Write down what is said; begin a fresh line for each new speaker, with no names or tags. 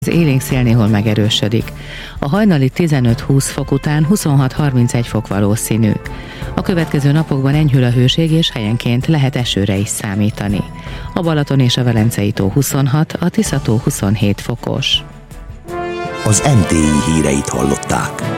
Az élénk szél néhol megerősödik. A hajnali 15-20 fok után 26-31 fok valószínű. A következő napokban enyhül a hőség, és helyenként lehet esőre is számítani. A Balaton és a Velencei tó 26, a Tisza tó 27 fokos.
Az MTI híreit hallották.